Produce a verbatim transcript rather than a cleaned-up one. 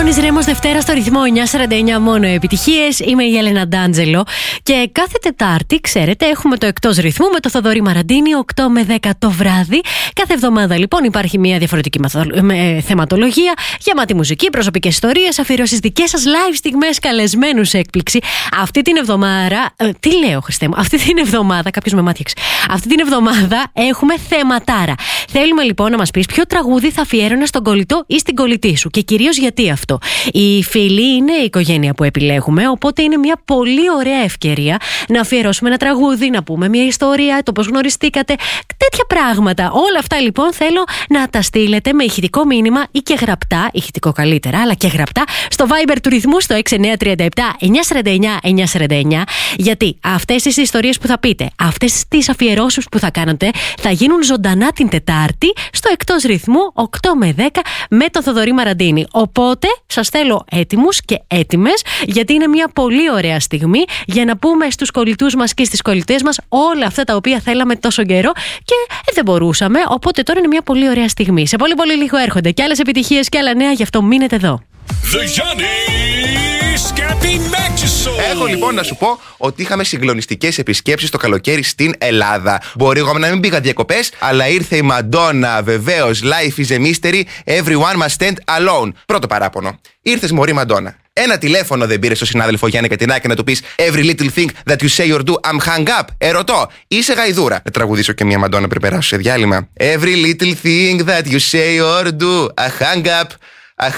Γιάννης Ρέμος Δευτέρα στο ρυθμό εννιά σαράντα εννιά μόνο επιτυχίες. Είμαι η Έλενα Ντάντζελο και κάθε Τετάρτη, ξέρετε, έχουμε το εκτός ρυθμού με το Θοδωρή Μαραντίνη οκτώ με δέκα το βράδυ. Κάθε εβδομάδα λοιπόν υπάρχει μια διαφορετική μαθο... με θεματολογία, γεμάτη μουσική, προσωπικές ιστορίες, αφιερώσεις δικές σας, live στιγμές, καλεσμένους έκπληξη. Αυτή την εβδομάδα. Ε, τι λέω, Χριστέ μου, αυτή την εβδομάδα, κάποιος με μάτιαξε. Αυτή την εβδομάδα έχουμε θεματάρα. Θέλουμε λοιπόν να μας πεις ποιο τραγούδι θα αφιέρωνε στον κολλητό ή στην κολλητή σου και κυρίως γιατί αυτό. Οι φίλοι είναι η οικογένεια που επιλέγουμε, οπότε είναι μια πολύ ωραία ευκαιρία να αφιερώσουμε ένα τραγούδι, να πούμε μια ιστορία, το πώς γνωριστήκατε, τέτοια πράγματα. Όλα αυτά λοιπόν θέλω να τα στείλετε με ηχητικό μήνυμα ή και γραπτά, ηχητικό καλύτερα, αλλά και γραπτά, στο Viber του ρυθμού στο έξι εννιά τρία επτά εννιά σαράντα εννιά εννιά σαράντα εννιά. Γιατί αυτές τις ιστορίες που θα πείτε, αυτές τις αφιερώσεις που θα κάνετε, θα γίνουν ζωντανά την Τετάρτη στο εκτός ρυθμού οκτώ με δέκα με τον Θοδωρή Μαραντίνη. Οπότε σας θέλω έτοιμους και έτοιμες, γιατί είναι μια πολύ ωραία στιγμή για να πούμε στους κολλητούς μας και στις κολλητές μας όλα αυτά τα οποία θέλαμε τόσο καιρό και ε, δεν μπορούσαμε. Οπότε τώρα είναι μια πολύ ωραία στιγμή. Σε πολύ πολύ λίγο έρχονται και άλλες επιτυχίες και άλλα νέα, γι' αυτό μείνετε εδώ. Έχω λοιπόν να σου πω ότι είχαμε συγκλονιστικές επισκέψεις το καλοκαίρι στην Ελλάδα. Μπορεί εγώ να μην πήγα διακοπές, αλλά ήρθε η Μαντόνα, βεβαίως. Life is a mystery, everyone must stand alone. Πρώτο παράπονο. Ήρθες μωρή Μαντόνα. Ένα τηλέφωνο δεν πήρε στον συνάδελφο Γιάννη Κατινάκη να του πεις Every little thing that you say or do, I'm hung up. Ερωτώ, είσαι γαϊδούρα. Να τραγουδήσω και μια Μαντόνα πριν περάσω σε διάλειμμα. Every little thing that you say or do, I hung up.